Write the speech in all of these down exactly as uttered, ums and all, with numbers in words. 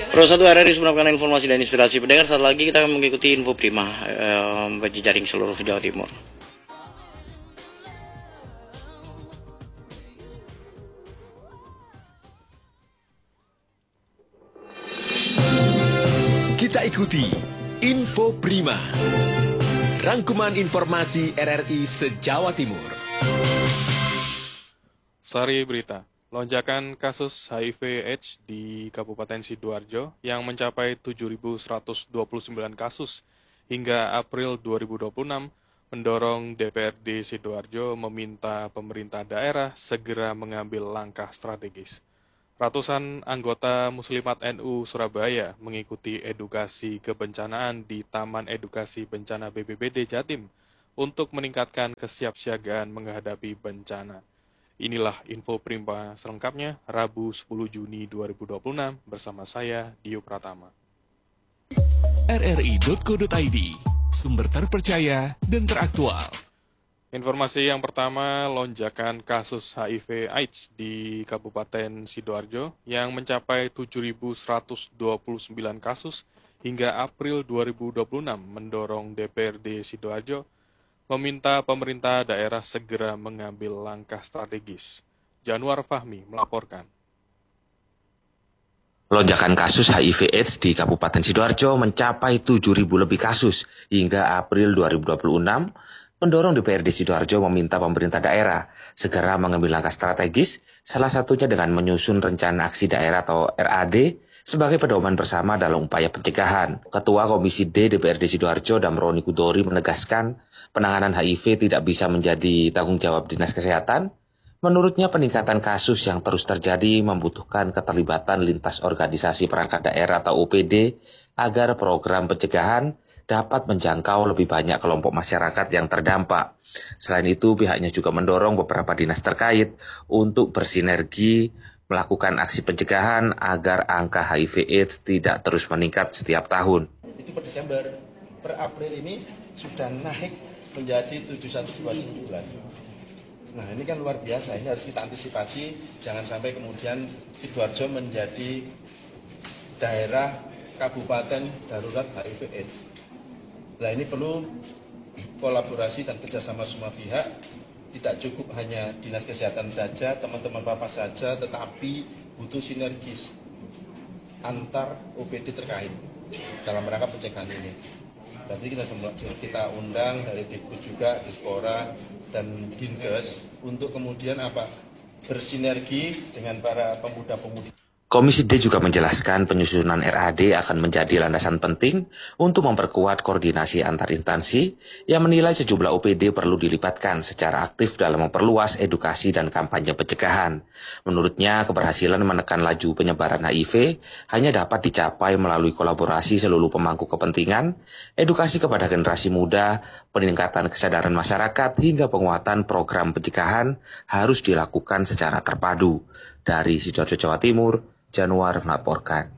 Pro satu R R I mendapatkan informasi dan inspirasi pendengar. Saat lagi kita akan mengikuti info prima eh, bagi jaring seluruh Jawa Timur. Kita ikuti Info Prima, rangkuman informasi R R I se-Jawa Timur. Sari berita, lonjakan kasus H I V AIDS di Kabupaten Sidoarjo yang mencapai tujuh ribu seratus dua puluh sembilan kasus hingga April dua ribu dua puluh enam mendorong D P R D Sidoarjo meminta pemerintah daerah segera mengambil langkah strategis. Ratusan anggota Muslimat N U Surabaya mengikuti edukasi kebencanaan di Taman Edukasi Bencana B P B D Jatim untuk meningkatkan kesiapsiagaan menghadapi bencana. Inilah info prima selengkapnya Rabu sepuluh Juni dua ribu dua puluh enam bersama saya Dio Pratama. R R I titik co titik I D, sumber terpercaya dan teraktual. Informasi yang pertama, lonjakan kasus H I V AIDS di Kabupaten Sidoarjo yang mencapai tujuh ribu seratus dua puluh sembilan kasus hingga April dua ribu dua puluh enam mendorong D P R D Sidoarjo meminta pemerintah daerah segera mengambil langkah strategis. Januar Fahmi melaporkan. Lonjakan kasus H I V AIDS di Kabupaten Sidoarjo mencapai tujuh ribu lebih kasus hingga April dua ribu dua puluh enam, mendorong D P R D Sidoarjo meminta pemerintah daerah segera mengambil langkah strategis, salah satunya dengan menyusun rencana aksi daerah atau R A D sebagai pedoman bersama dalam upaya pencegahan. Ketua Komisi D D P R D Sidoarjo Damroni Kudori menegaskan penanganan H I V tidak bisa menjadi tanggung jawab Dinas Kesehatan. Menurutnya peningkatan kasus yang terus terjadi membutuhkan keterlibatan lintas organisasi perangkat daerah atau O P D agar program pencegahan dapat menjangkau lebih banyak kelompok masyarakat yang terdampak. Selain itu, pihaknya juga mendorong beberapa dinas terkait untuk bersinergi melakukan aksi pencegahan agar angka H I V AIDS tidak terus meningkat setiap tahun. Itu per Desember, per April ini sudah naik menjadi tujuh ribu seratus dua puluh sembilan. Nah ini kan luar biasa, ini harus kita antisipasi, jangan sampai kemudian Sidoarjo menjadi daerah kabupaten darurat H I V AIDS. Nah ini perlu kolaborasi dan kerjasama semua pihak, tidak cukup hanya Dinas Kesehatan saja, teman-teman Bapak saja, tetapi butuh sinergis antar O P D terkait dalam rangka pencegahan ini. Berarti kita semua kita undang dari Dikbud juga, Dispora dan Dinkes untuk kemudian apa bersinergi dengan para pemuda-pemudi. Komisi D juga menjelaskan penyusunan R A D akan menjadi landasan penting untuk memperkuat koordinasi antar instansi yang menilai sejumlah O P D perlu dilibatkan secara aktif dalam memperluas edukasi dan kampanye pencegahan. Menurutnya, keberhasilan menekan laju penyebaran H I V hanya dapat dicapai melalui kolaborasi seluruh pemangku kepentingan, edukasi kepada generasi muda, peningkatan kesadaran masyarakat, hingga penguatan program pencegahan harus dilakukan secara terpadu. Dari Sidoarjo, Jawa Timur, Januar melaporkan.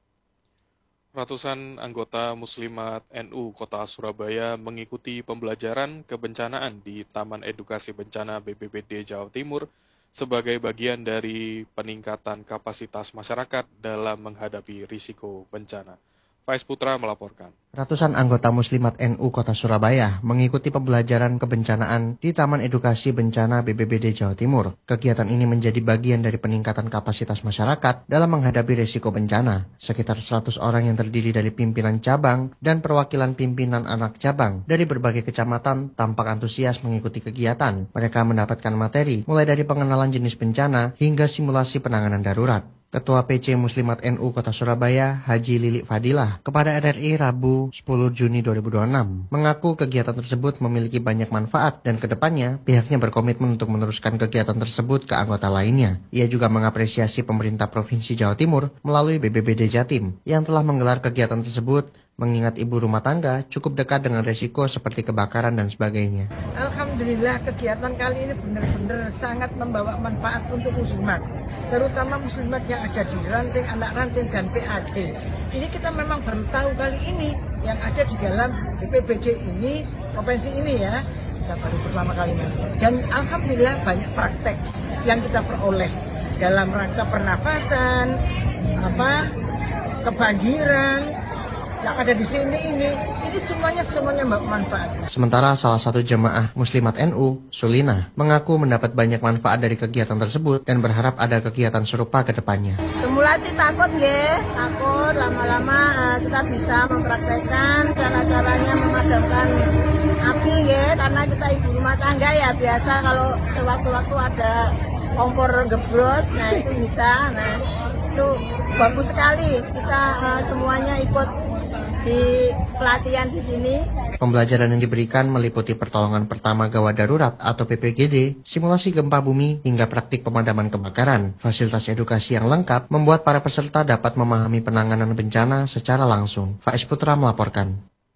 Ratusan anggota Muslimat N U Kota Surabaya mengikuti pembelajaran kebencanaan di Taman Edukasi Bencana B P B D Jawa Timur sebagai bagian dari peningkatan kapasitas masyarakat dalam menghadapi risiko bencana. Faiz Putra melaporkan. Ratusan anggota Muslimat N U Kota Surabaya mengikuti pembelajaran kebencanaan di Taman Edukasi Bencana B P B D Jawa Timur. Kegiatan ini menjadi bagian dari peningkatan kapasitas masyarakat dalam menghadapi risiko bencana. Sekitar seratus orang yang terdiri dari pimpinan cabang dan perwakilan pimpinan anak cabang dari berbagai kecamatan tampak antusias mengikuti kegiatan. Mereka mendapatkan materi mulai dari pengenalan jenis bencana hingga simulasi penanganan darurat. Ketua P C Muslimat N U Kota Surabaya, Haji Lilik Fadilah, kepada R R I Rabu sepuluh Juni dua ribu dua puluh enam, mengaku kegiatan tersebut memiliki banyak manfaat dan kedepannya pihaknya berkomitmen untuk meneruskan kegiatan tersebut ke anggota lainnya. Ia juga mengapresiasi pemerintah Provinsi Jawa Timur melalui B P B D Jatim yang telah menggelar kegiatan tersebut, mengingat ibu rumah tangga cukup dekat dengan resiko seperti kebakaran dan sebagainya. Alhamdulillah kegiatan kali ini benar-benar sangat membawa manfaat untuk muslimat, terutama muslimat yang ada di ranting, anak ranting dan P A D. Ini kita memang baru tahu kali ini yang ada di dalam B P B D ini, provinsi ini ya, kita baru pertama kali masuk. Dan alhamdulillah banyak praktek yang kita peroleh dalam rangka pernafasan, apa kebanjiran, yang ada di sini ini, ini semuanya semuanya manfaat. Sementara salah satu jemaah Muslimat N U, Sulina, mengaku mendapat banyak manfaat dari kegiatan tersebut dan berharap ada kegiatan serupa ke depannya. Semula sih takut ya, takut lama-lama uh, kita bisa mempraktekkan cara-caranya memadamkan api ya, karena kita ibu rumah tangga ya biasa kalau sewaktu-waktu ada kompor gebros, nah itu bisa, nah itu bagus sekali kita uh, semuanya ikut di pelatihan di sini. Pembelajaran yang diberikan meliputi pertolongan pertama gawat darurat atau P P G D, simulasi gempa bumi, hingga praktik pemadaman kebakaran. Fasilitas edukasi yang lengkap membuat para peserta dapat memahami penanganan bencana secara langsung. Faiz Putra melaporkan.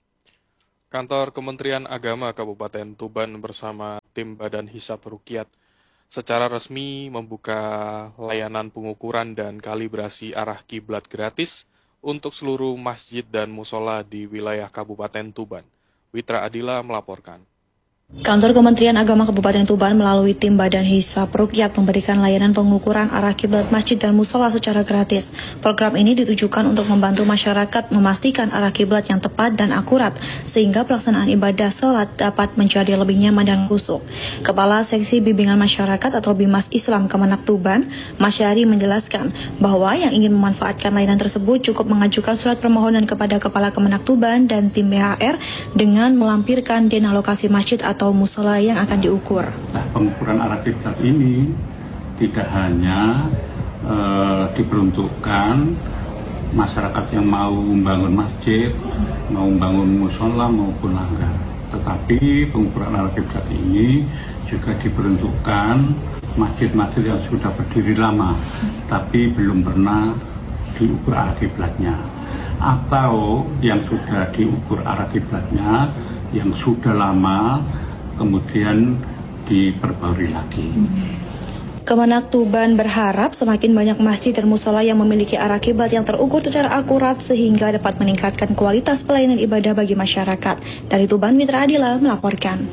Kantor Kementerian Agama Kabupaten Tuban bersama tim Badan Hisab Ruqyat secara resmi membuka layanan pengukuran dan kalibrasi arah kiblat gratis untuk seluruh masjid dan musola di wilayah Kabupaten Tuban. Witra Adila melaporkan. Kantor Kementerian Agama Kabupaten Tuban melalui tim Badan Hisab Ruqyat memberikan layanan pengukuran arah kiblat masjid dan musola secara gratis. Program ini ditujukan untuk membantu masyarakat memastikan arah kiblat yang tepat dan akurat, sehingga pelaksanaan ibadah sholat dapat menjadi lebih nyaman dan khusyuk. Kepala Seksi Bimbingan Masyarakat atau Bimas Islam Kemenak Tuban, Masyari menjelaskan bahwa yang ingin memanfaatkan layanan tersebut cukup mengajukan surat permohonan kepada Kepala Kemenak Tuban dan tim B H R dengan melampirkan dena lokasi masjid atau atau musola yang akan diukur. Nah, pengukuran arah kiblat ini tidak hanya e, diperuntukkan masyarakat yang mau membangun masjid, mau membangun musola maupun langgar, tetapi pengukuran arah kiblat ini juga diperuntukkan masjid-masjid yang sudah berdiri lama, tapi belum pernah diukur arah kiblatnya, atau yang sudah diukur arah kiblatnya yang sudah lama kemudian diperbarui lagi. Kemenak Tuban berharap semakin banyak masjid dan musola yang memiliki arah kiblat yang terukur secara akurat sehingga dapat meningkatkan kualitas pelayanan ibadah bagi masyarakat. Dari Tuban, Mitra Adila melaporkan.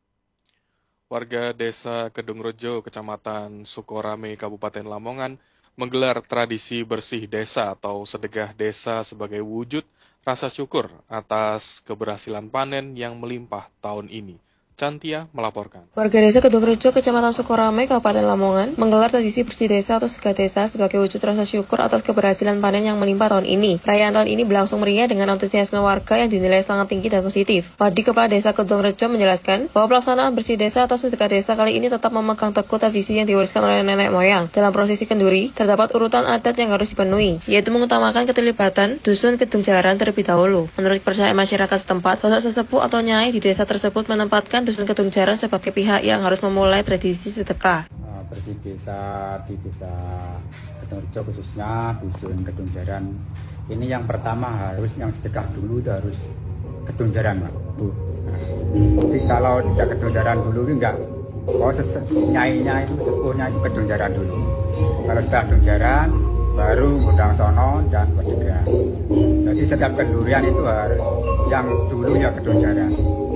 Warga Desa Kedungrejo, Kecamatan Sukorame, Kabupaten Lamongan menggelar tradisi bersih desa atau sedekah desa sebagai wujud rasa syukur atas keberhasilan panen yang melimpah tahun ini. Cantia melaporkan. Warga Desa Kedungrejo, Kecamatan Sukorame, Kabupaten Lamongan menggelar tradisi bersih desa atau sedekah desa sebagai wujud rasa syukur atas keberhasilan panen yang melimpah tahun ini. Perayaan tahun ini berlangsung meriah dengan antusiasme warga yang dinilai sangat tinggi dan positif. Padi Kepala Desa Kedungrejo menjelaskan bahwa pelaksanaan bersih desa atau sedekah desa kali ini tetap memegang teguh tradisi yang diwariskan oleh nenek moyang. Dalam prosesi kenduri, terdapat urutan adat yang harus dipenuhi, yaitu mengutamakan keterlibatan dusun Kedung Jaran terlebih dahulu. Menurut percayaan masyarakat setempat, sosok sesepuh atau nyai di desa tersebut menempatkan dusun Kedung Jaran sebagai pihak yang harus memulai tradisi sedekah. Bersih desa di desa Kedungrejo khususnya dusun Kedung Jaran ini yang pertama harus yang sedekah dulu itu harus Kedung Jaran, Pak, Bu. Nah, jadi kalau tidak Kedung Jaran dulu enggak, oh nyai-nya itu sepuhnya itu Kedung Jaran dulu. Kalau sudah Kedung Jaran baru ngundang sono dan bersedekah. Jadi setiap kendurian itu harus yang dulu ya Kedung Jaran.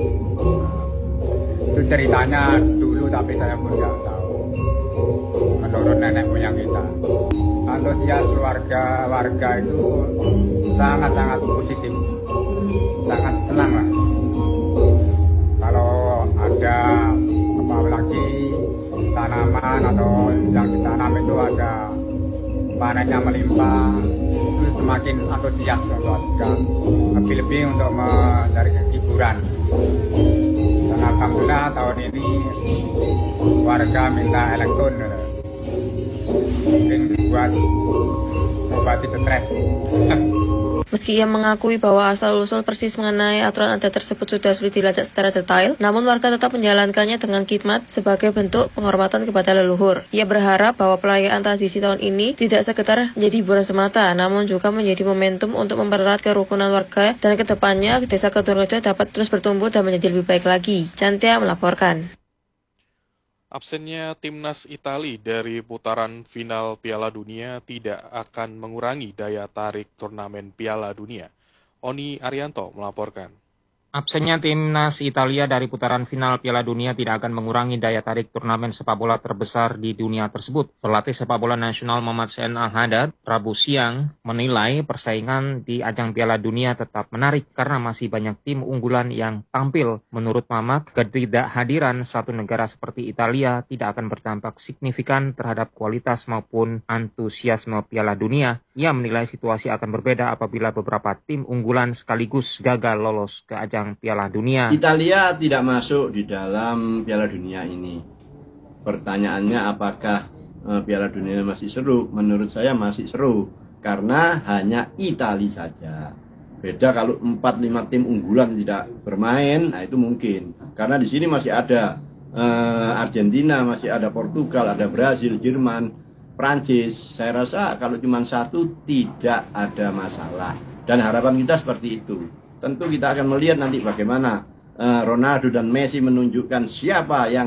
Itu ceritanya dulu tapi saya pun nggak tahu menurut nenek moyang kita. Antusias keluarga warga itu sangat-sangat positif, sangat senang lah kalau ada apa lagi tanaman atau yang ditanam itu ada panennya melimpah, itu semakin antusias warga, lebih-lebih untuk mencari hiburan. Alhamdulillah tahun ini warga minta elektron mungkin buat mengobati stres. Meski ia mengakui bahwa asal-usul persis mengenai aturan adat tersebut sudah sulit dilacak secara detail, namun warga tetap menjalankannya dengan khidmat sebagai bentuk penghormatan kepada leluhur. Ia berharap bahwa perayaan tradisi tahun ini tidak sekedar menjadi hiburan semata, namun juga menjadi momentum untuk mempererat kerukunan warga dan kedepannya Desa Kedungrejo dapat terus bertumbuh dan menjadi lebih baik lagi. Cantia melaporkan. Absennya timnas Italia dari putaran final Piala Dunia tidak akan mengurangi daya tarik turnamen Piala Dunia. Oni Arianto melaporkan. Absennya timnas Italia dari putaran final Piala Dunia tidak akan mengurangi daya tarik turnamen sepak bola terbesar di dunia tersebut. Pelatih sepak bola nasional Muhammad Zain Al-Haddad Rabu siang menilai persaingan di ajang Piala Dunia tetap menarik karena masih banyak tim unggulan yang tampil. Menurut Muhammad, ketidakhadiran satu negara seperti Italia tidak akan berdampak signifikan terhadap kualitas maupun antusiasme Piala Dunia. Ia menilai situasi akan berbeda apabila beberapa tim unggulan sekaligus gagal lolos ke ajang Piala Dunia. Italia tidak masuk di dalam Piala Dunia ini. Pertanyaannya apakah uh, Piala Dunia masih seru? Menurut saya masih seru karena hanya Italia saja. Beda kalau empat lima tim unggulan tidak bermain, nah itu mungkin. Karena di sini masih ada uh, Argentina, masih ada Portugal, ada Brasil, Jerman, Prancis. Saya rasa kalau cuma satu tidak ada masalah. Dan harapan kita seperti itu. Tentu kita akan melihat nanti bagaimana uh, Ronaldo dan Messi menunjukkan siapa yang